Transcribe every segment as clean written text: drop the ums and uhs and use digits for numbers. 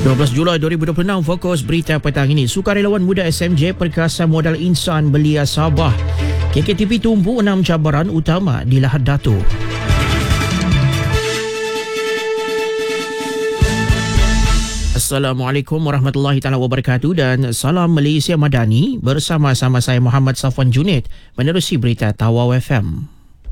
12 Julai 2026, fokus berita petang ini. Sukarelawan muda SMJ Perkasa Modal Insan Belia Sabah. KKTP tumpu 6 cabaran utama di Lahad Datu. Assalamualaikum warahmatullahi taala wabarakatuh dan salam Malaysia Madani. Bersama-sama saya Muhammad Safwan Junid menerusi berita Tawau FM.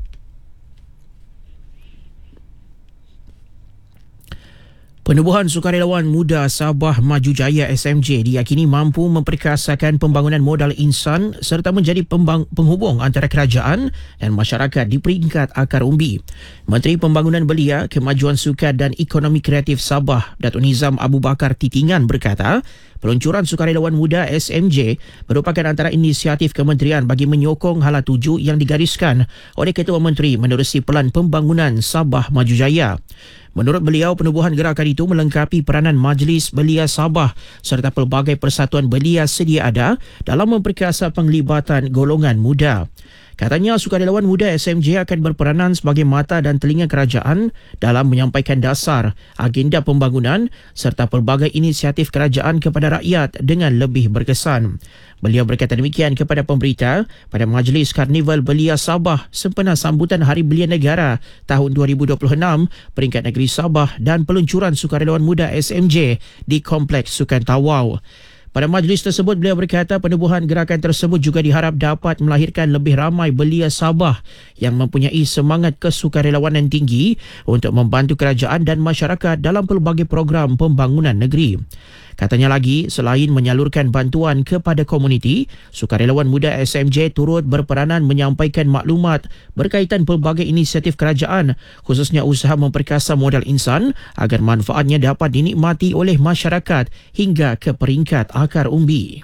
Penubuhan Sukarelawan Muda Sabah Maju Jaya SMJ diyakini mampu memperkasakan pembangunan modal insan serta menjadi penghubung antara kerajaan dan masyarakat di peringkat akar umbi. Menteri Pembangunan Belia, Kemajuan Sukan dan Ekonomi Kreatif Sabah, Datuk Nizam Abu Bakar Titingan berkata, peluncuran Sukarelawan Muda SMJ merupakan antara inisiatif kementerian bagi menyokong hala tuju yang digariskan oleh Ketua Menteri menerusi Pelan Pembangunan Sabah Maju Jaya. Menurut beliau, penubuhan gerakan itu melengkapi peranan Majlis Belia Sabah serta pelbagai persatuan belia sedia ada dalam memperkasa penglibatan golongan muda. Katanya, Sukarelawan Muda SMJ akan berperanan sebagai mata dan telinga kerajaan dalam menyampaikan dasar, agenda pembangunan serta pelbagai inisiatif kerajaan kepada rakyat dengan lebih berkesan. Beliau berkata demikian kepada pemberita pada Majlis Karnival Belia Sabah sempena sambutan Hari Belia Negara tahun 2026 peringkat negeri Sabah dan peluncuran Sukarelawan Muda SMJ di Kompleks Sukan Tawau. Pada majlis tersebut, beliau berkata penubuhan gerakan tersebut juga diharap dapat melahirkan lebih ramai belia Sabah yang mempunyai semangat kesukarelawanan tinggi untuk membantu kerajaan dan masyarakat dalam pelbagai program pembangunan negeri. Katanya lagi, selain menyalurkan bantuan kepada komuniti, Sukarelawan Muda SMJ turut berperanan menyampaikan maklumat berkaitan pelbagai inisiatif kerajaan, khususnya usaha memperkasa modal insan agar manfaatnya dapat dinikmati oleh masyarakat hingga ke peringkat akar umbi.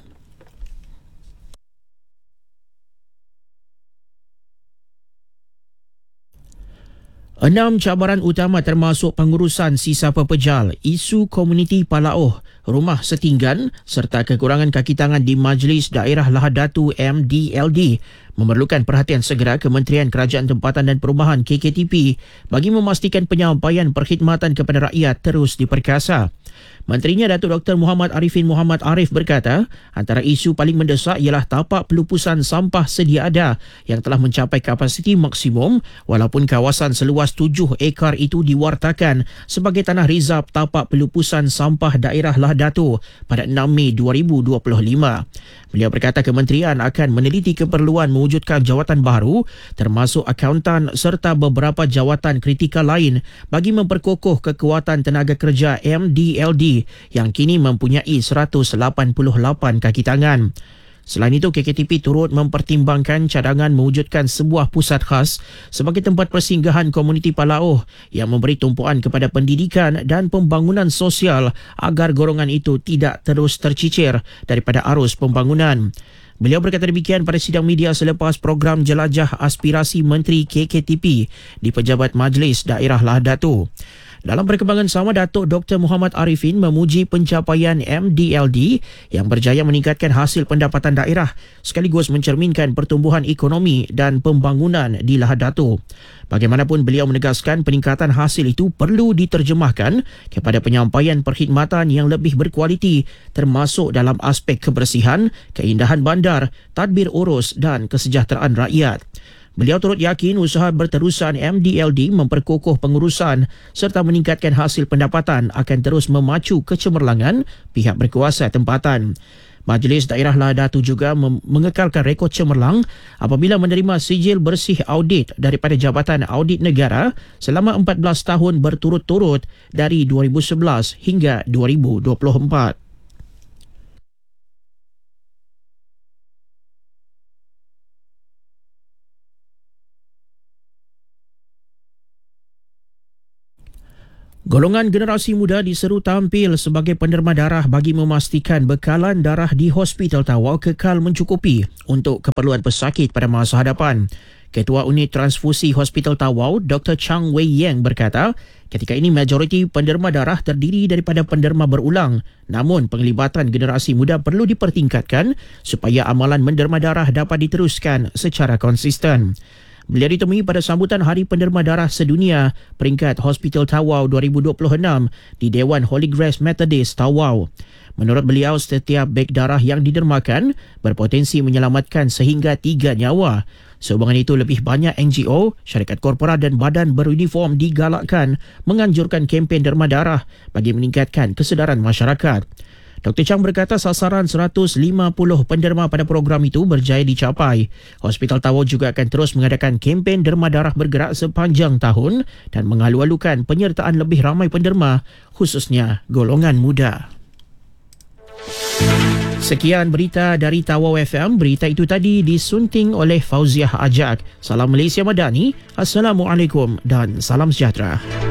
Enam cabaran utama termasuk pengurusan sisa pepejal, isu komuniti Palauh, rumah setinggan serta kekurangan kaki tangan di Majlis Daerah Lahad Datu MDLD memerlukan perhatian segera Kementerian Kerajaan Tempatan dan Perumahan KKTP bagi memastikan penyampaian perkhidmatan kepada rakyat terus diperkasa. Menterinya Datuk Dr. Muhammad Arifin Muhammad Arif berkata, antara isu paling mendesak ialah tapak pelupusan sampah sedia ada yang telah mencapai kapasiti maksimum walaupun kawasan seluas 7 ekar itu diwartakan sebagai tanah rizab tapak pelupusan sampah daerah Lahad Datu pada 6 Mei 2025. Beliau berkata kementerian akan meneliti keperluan mewujudkan jawatan baru termasuk akauntan serta beberapa jawatan kritikal lain bagi memperkokoh kekuatan tenaga kerja MDLD yang kini mempunyai 188 kaki tangan. Selain itu, KKTP turut mempertimbangkan cadangan mewujudkan sebuah pusat khas sebagai tempat persinggahan komuniti Palauh yang memberi tumpuan kepada pendidikan dan pembangunan sosial agar golongan itu tidak terus tercicir daripada arus pembangunan. Beliau berkata demikian pada sidang media selepas program jelajah aspirasi Menteri KKTP di Pejabat Majlis Daerah Lahad Datu. Dalam perkembangan sama, Datuk Dr. Muhammad Arifin memuji pencapaian MDLD yang berjaya meningkatkan hasil pendapatan daerah sekaligus mencerminkan pertumbuhan ekonomi dan pembangunan di Lahad Datu. Bagaimanapun, beliau menegaskan peningkatan hasil itu perlu diterjemahkan kepada penyampaian perkhidmatan yang lebih berkualiti termasuk dalam aspek kebersihan, keindahan bandar, tadbir urus dan kesejahteraan rakyat. Beliau turut yakin usaha berterusan MDLD memperkokoh pengurusan serta meningkatkan hasil pendapatan akan terus memacu kecemerlangan pihak berkuasa tempatan. Majlis Daerah Lahad Datu juga mengekalkan rekod cemerlang apabila menerima sijil bersih audit daripada Jabatan Audit Negara selama 14 tahun berturut-turut dari 2011 hingga 2024. Golongan generasi muda diseru tampil sebagai penderma darah bagi memastikan bekalan darah di Hospital Tawau kekal mencukupi untuk keperluan pesakit pada masa hadapan. Ketua Unit Transfusi Hospital Tawau, Dr. Chang Wei Yang berkata, ketika ini majoriti penderma darah terdiri daripada penderma berulang. Namun, penglibatan generasi muda perlu dipertingkatkan supaya amalan menderma darah dapat diteruskan secara konsisten. Beliau ditemui pada sambutan Hari Penderma Darah Sedunia peringkat Hospital Tawau 2026 di Dewan Holy Grace Methodist Tawau. Menurut beliau, setiap beg darah yang didermakan berpotensi menyelamatkan sehingga 3 nyawa. Sehubungan itu, lebih banyak NGO, syarikat korporat dan badan beruniform digalakkan menganjurkan kempen derma darah bagi meningkatkan kesedaran masyarakat. Dr. Chang berkata sasaran 150 penderma pada program itu berjaya dicapai. Hospital Tawau juga akan terus mengadakan kempen derma darah bergerak sepanjang tahun dan mengalu-alukan penyertaan lebih ramai penderma, khususnya golongan muda. Sekian berita dari Tawau FM. Berita itu tadi disunting oleh Fauziah Ajak. Salam Malaysia Madani. Assalamualaikum dan salam sejahtera.